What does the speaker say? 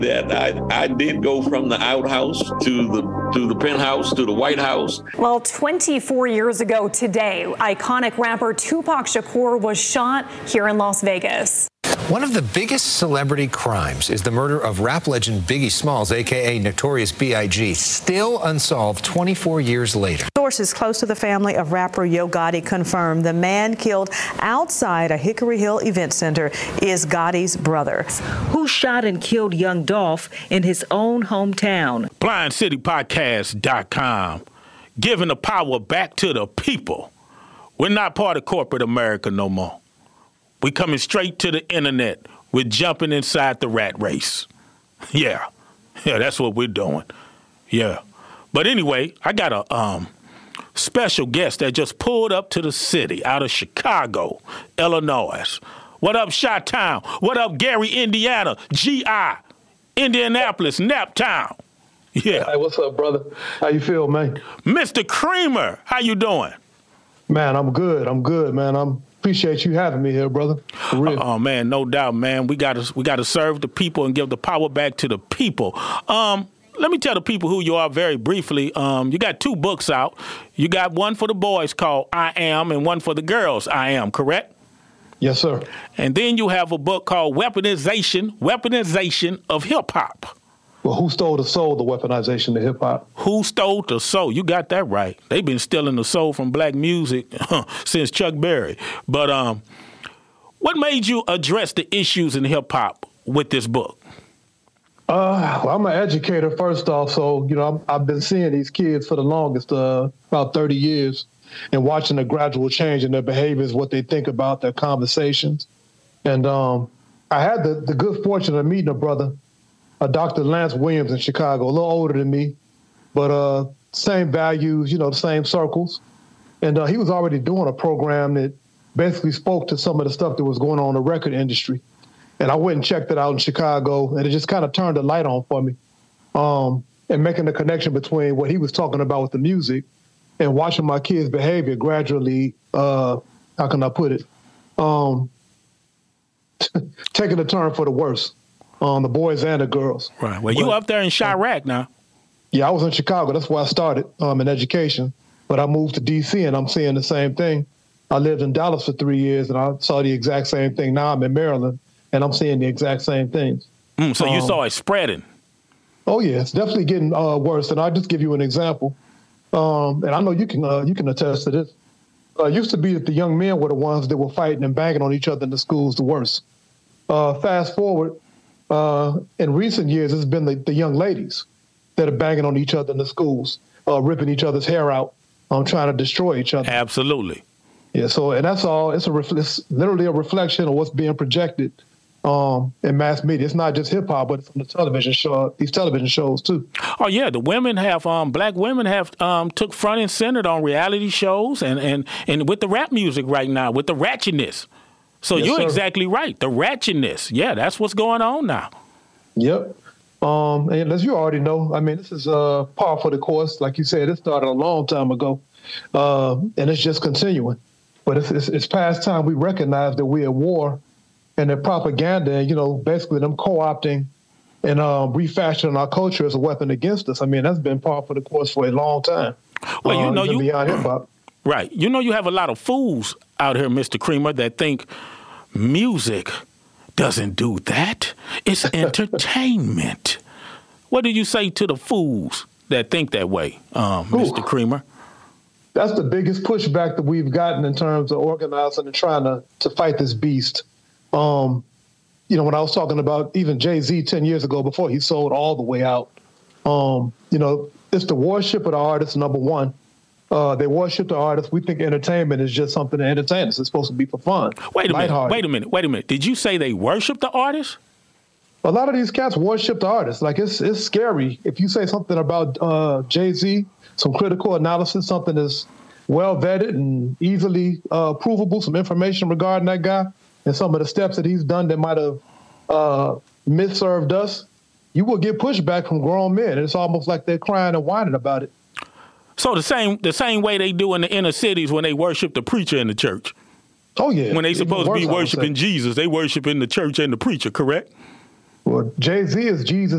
that I did go from the outhouse to the penthouse to the White House. Well, 24 years ago today, iconic rapper Tupac Shakur was shot here in Las Vegas. One of the biggest celebrity crimes is the murder of rap legend Biggie Smalls, a.k.a. Notorious B.I.G., still unsolved 24 years later. Sources close to the family of rapper Yo Gotti confirmed the man killed outside a Hickory Hill event center is Gotti's brother, who shot and killed young Dolph in his own hometown. BlindCityPodcast.com, giving the power back to the people. We're not part of corporate America no more. We coming straight to the internet. We're jumping inside the rat race. Yeah, that's what we're doing. Yeah. But anyway, I got a special guest that just pulled up to the city out of Chicago, Illinois. What up, Chi-Town? What up, Gary, Indiana? G.I., Indianapolis, Naptown. Yeah. Hey, what's up, brother? How you feel, man? Mr. Creamer, how you doing? Man, I'm good, man. Appreciate you having me here, brother. For real. Oh man, no doubt, man. We gotta serve the people and give the power back to the people. Let me tell the people who you are very briefly. You got 2 books out. You got one for the boys called I Am and one for the girls, I Am, correct? Yes, sir. And then you have a book called Weaponization of Hip Hop. Well, who stole the soul, the weaponization of hip-hop? Who stole the soul? You got that right. They've been stealing the soul from black music since Chuck Berry. But what made you address the issues in hip-hop with this book? Well, I'm an educator, first off, so, I've been seeing these kids for the longest, about 30 years, and watching a gradual change in their behaviors, what they think about, their conversations. And I had the good fortune of meeting a brother, Dr. Lance Williams in Chicago, a little older than me, but same values, the same circles. And he was already doing a program that basically spoke to some of the stuff that was going on in the record industry. And I went and checked it out in Chicago, and it just kind of turned the light on for me. And making the connection between what he was talking about with the music and watching my kids' behavior gradually, how can I put it, taking a turn for the worse. The boys and the girls. Right. Well, you up there in Chirac now. Yeah, I was in Chicago. That's where I started in education. But I moved to D.C., and I'm seeing the same thing. I lived in Dallas for 3 years, and I saw the exact same thing. Now I'm in Maryland, and I'm seeing the exact same things. So you saw it spreading. Oh, yeah. It's definitely getting worse. And I'll just give you an example. And I know you can attest to this. It used to be that the young men were the ones that were fighting and banging on each other in the schools the worst. Fast forward, in recent years, it's been the young ladies that are banging on each other in the schools, ripping each other's hair out, trying to destroy each other. Absolutely. Yeah. So, and that's all. It's literally a reflection of what's being projected in mass media. It's not just hip hop, but it's on the television show. These television shows too. Oh yeah, the women have black women have took front and center on reality shows and with the rap music right now with the ratchetness. So yes, you're sir. Exactly right. The ratchetness. Yeah, that's what's going on now. Yep. And as you already know, I mean, this is par for the course. Like you said, it started a long time ago, and it's just continuing. But it's past time we recognize that we're at war, and that propaganda, and, basically them co-opting and refashioning our culture as a weapon against us. I mean, that's been par for the course for a long time. Well, beyond hip hop. Right. You have a lot of fools out here, Mr. Creamer, that think music doesn't do that. It's entertainment. What do you say to the fools that think that way, Mr. Creamer? That's the biggest pushback that we've gotten in terms of organizing and trying to fight this beast. When I was talking about even Jay-Z 10 years ago before he sold all the way out, it's the worship of the artist, number one. They worship the artist. We think entertainment is just something to entertain us. It's supposed to be for fun. Wait a minute. Did you say they worship the artist? A lot of these cats worship the artist. Like, it's scary. If you say something about Jay-Z, some critical analysis, something that's well vetted and easily provable, some information regarding that guy and some of the steps that he's done that might have misserved us, you will get pushback from grown men. It's almost like they're crying and whining about it. So the same way they do in the inner cities when they worship the preacher in the church. Oh, yeah. When they supposed to be worshiping Jesus, they worship in the church and the preacher, correct? Well, Jay-Z is Jesus